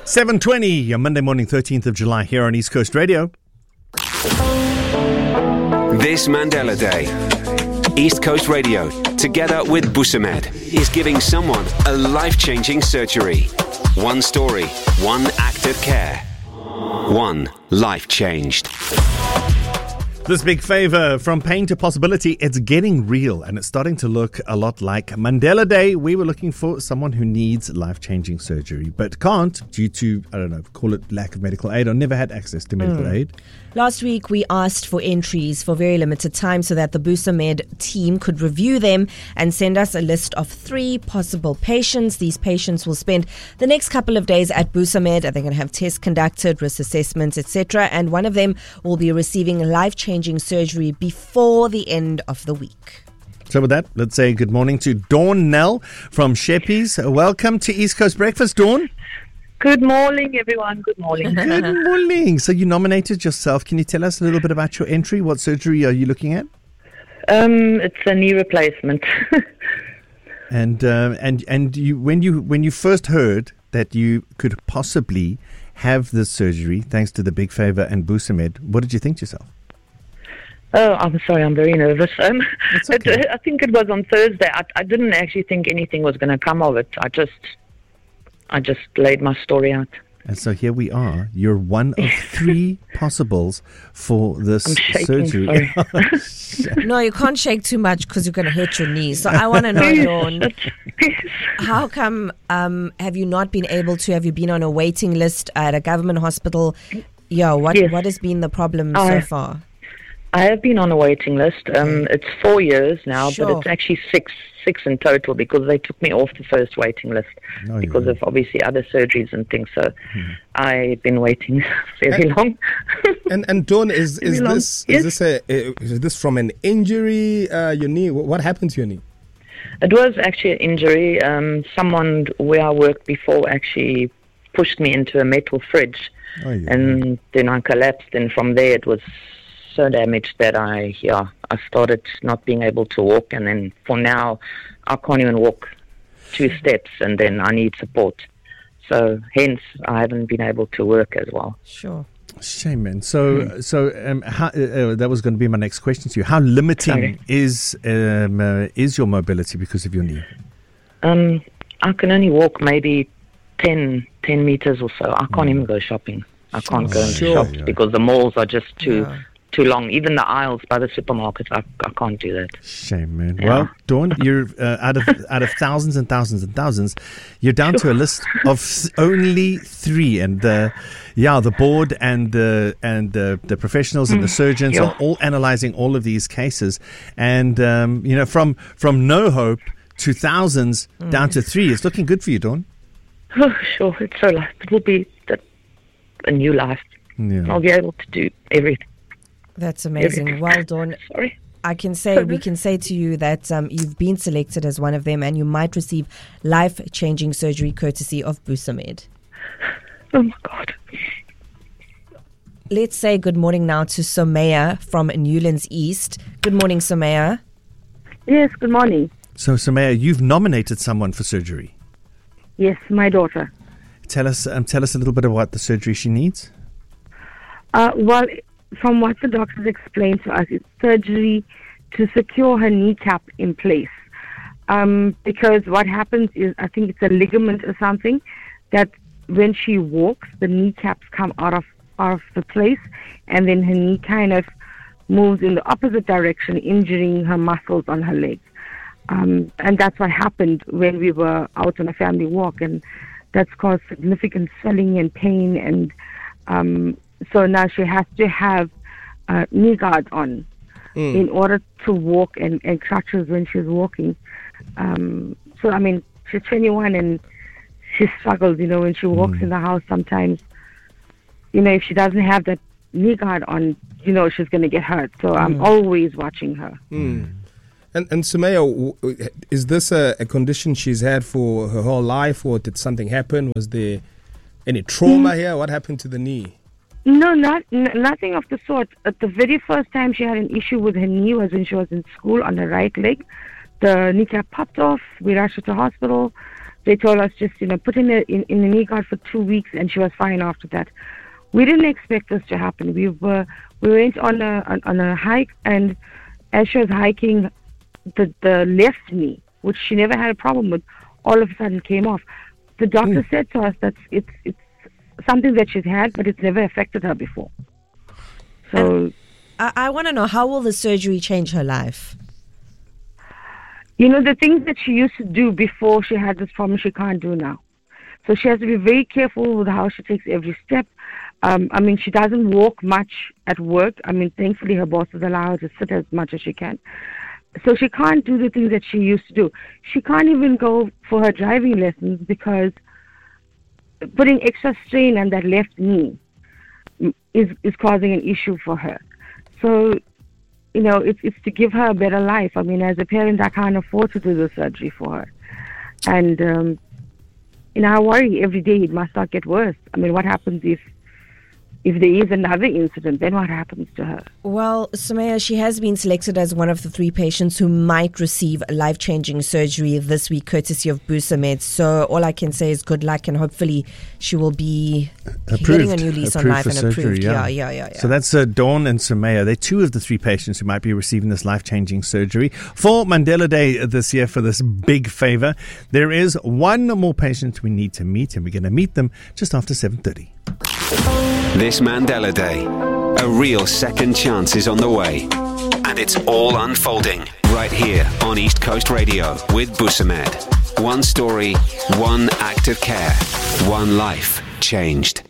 7:20, Monday morning, 13th of July, here on East Coast Radio. This Mandela Day, East Coast Radio, together with Busamed, is giving someone a life-changing surgery. One story, one act of care, one life changed. This big favor, from pain to possibility, it's getting real, and it's starting to look a lot like Mandela Day. We were looking for someone who needs life-changing surgery, but can't due to, call it lack of medical aid, or never had access to medical aid. Last week, we asked for entries for very limited time so that the Busamed team could review them and send us a list of 3 possible patients. These patients will spend the next couple of days at Busamed. They're going to have tests conducted, risk assessments, etc. And one of them will be receiving life-changing surgery before the end of the week. So with that, let's say good morning to Dawn Nell from Sheppies. Welcome to East Coast Breakfast, Dawn. Good morning, everyone. Good morning. Good morning. So you nominated yourself. Can you tell us a little bit about your entry? What surgery are you looking at? It's a knee replacement. And you, when you first heard that you could possibly have this surgery, thanks to the Big Favor and Busamed, what did you think to yourself? Oh, I'm sorry. I'm very nervous. It's okay. I think it was on Thursday. I didn't actually think anything was going to come of it. I just laid my story out. And so here we are. You're one of 3 possibles for this I'm shaking, surgery. No, you can't shake too much because you're going to hurt your knees. So I want to know, Dawn, how come have you not been able to? Have you been on a waiting list at a government hospital? Yeah, what has been the problem so far? I have been on a waiting list. It's 4 years now, Sure. but it's actually six in total because they took me off the first waiting list because of obviously other surgeries and things. So I've been waiting very long. And Dawn, is this from an injury? Your knee? What happened to your knee? It was actually an injury. Someone where I worked before actually pushed me into a metal fridge, and then I collapsed. And from there, it was so damaged that I started not being able to walk, and then for now I can't even walk 2 steps, and then I need support. So hence I haven't been able to work as well. Sure. Shame, man. So how, that was going to be my next question to you. How limiting is your mobility because of your knee? I can only walk maybe 10 meters or so. I can't even go shopping. I can't go into shops because the malls are just too long. Even the aisles by the supermarkets, I can't do that. Shame, man. Yeah. Well, Dawn, you're out of thousands and thousands and thousands, you're down to a list of only 3, and the board and the professionals and the surgeons are all analyzing all of these cases, and from no hope to thousands down to 3. It's looking good for you, Dawn. Oh, sure. It's so life. It will be a new life. Yeah. I'll be able to do everything. That's amazing. Well done. Sorry. We can say to you that you've been selected as one of them, and you might receive life-changing surgery courtesy of Busamed. Oh my God. Let's say good morning now to Somaya from Newlands East. Good morning, Somaya. Yes, good morning. So, Somaya, you've nominated someone for surgery. Yes, my daughter. Tell us a little bit about the surgery she needs. Well, from what the doctors explained to us, it's surgery to secure her kneecap in place. Because what happens is, I think it's a ligament or something, that when she walks, the kneecaps come out of the place, and then her knee kind of moves in the opposite direction, injuring her muscles on her legs. And that's what happened when we were out on a family walk, and that's caused significant swelling and pain, and so now she has to have knee guards on in order to walk and crutches when she's walking. So, I mean, she's 21 and she struggles, when she walks in the house sometimes. If she doesn't have that knee guard on, she's going to get hurt. So I'm always watching her. And Somaya, is this a condition she's had for her whole life, or did something happen? Was there any trauma here? What happened to the knee? No, nothing of the sort. The very first time she had an issue with her knee was when she was in school on her right leg. The kneecap popped off. We rushed her to hospital. They told us just, put in the knee guard for 2 weeks, and she was fine after that. We didn't expect this to happen. We went on a hike, and as she was hiking, the left knee, which she never had a problem with, all of a sudden came off. The doctor said to us that it's something that she's had, but it's never affected her before. So I want to know, how will the surgery change her life? The things that she used to do before she had this problem, she can't do now. So she has to be very careful with how she takes every step. She doesn't walk much at work. Thankfully her bosses allow her to sit as much as she can. So she can't do the things that she used to do. She can't even go for her driving lessons because putting extra strain on that left knee is causing an issue for her. So, it's to give her a better life. As a parent, I can't afford to do the surgery for her. And, I worry every day it must not get worse. What happens if there is another incident? Then what happens to her? Well, Sumaya, she has been selected as one of the 3 patients who might receive life-changing surgery this week, courtesy of Busamed. So all I can say is good luck, and hopefully she will be getting a new lease on life and surgery, approved. Yeah. So that's Dawn and Sumaya. They're 2 of the 3 patients who might be receiving this life-changing surgery for Mandela Day this year for this big favor. There is one more patient we need to meet, and we're going to meet them just after 7:30. This Mandela Day, a real second chance is on the way. And it's all unfolding right here on East Coast Radio with Busamed. One story, one act of care, one life changed.